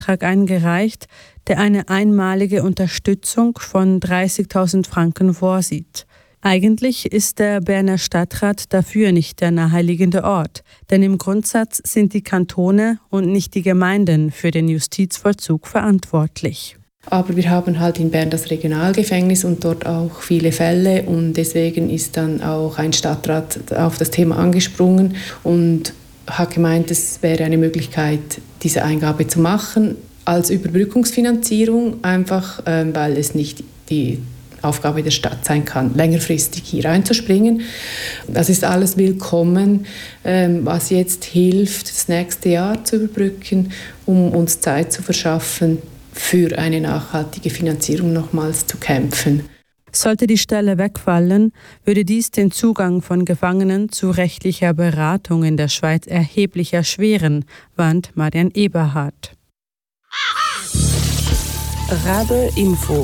Antrag eingereicht, der eine einmalige Unterstützung von 30.000 Franken vorsieht. Eigentlich ist der Berner Stadtrat dafür nicht der naheliegende Ort, denn im Grundsatz sind die Kantone und nicht die Gemeinden für den Justizvollzug verantwortlich. Aber wir haben halt in Bern das Regionalgefängnis und dort auch viele Fälle und deswegen ist dann auch ein Stadtrat auf das Thema angesprungen und hat gemeint, es wäre eine Möglichkeit, diese Eingabe zu machen als Überbrückungsfinanzierung, einfach weil es nicht die Aufgabe der Stadt sein kann, längerfristig hier einzuspringen. Das ist alles willkommen, was jetzt hilft, das nächste Jahr zu überbrücken, um uns Zeit zu verschaffen, für eine nachhaltige Finanzierung nochmals zu kämpfen. Sollte die Stelle wegfallen, würde dies den Zugang von Gefangenen zu rechtlicher Beratung in der Schweiz erheblich erschweren, warnt Marian Eberhardt. Rabe Info.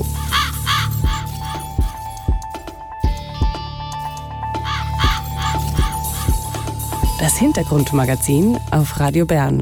Das Hintergrundmagazin auf Radio Bern.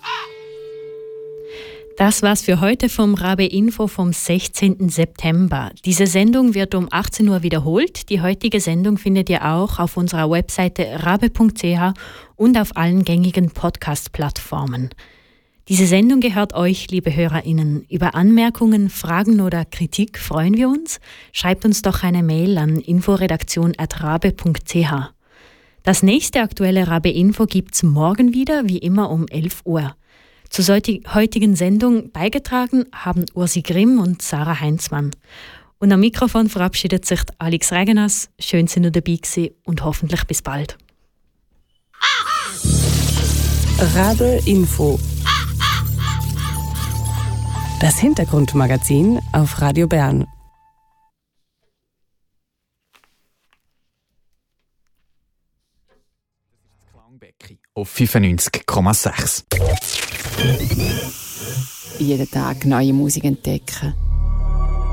Das war's für heute vom Rabe Info vom 16. September. Diese Sendung wird um 18 Uhr wiederholt. Die heutige Sendung findet ihr auch auf unserer Webseite rabe.ch und auf allen gängigen Podcast-Plattformen. Diese Sendung gehört euch, liebe HörerInnen. Über Anmerkungen, Fragen oder Kritik freuen wir uns. Schreibt uns doch eine Mail an inforedaktion@rabe.ch. Das nächste aktuelle Rabe Info gibt's morgen wieder, wie immer um 11 Uhr. Zur heutigen Sendung beigetragen haben Ursi Grimm und Sarah Heinzmann. Und am Mikrofon verabschiedet sich Alex Regenas. Schön, dass ihr dabei gewesen und hoffentlich bis bald. Rabe Info. Das Hintergrundmagazin auf Radio Bern. Auf 95,6. Jeden Tag neue Musik entdecken.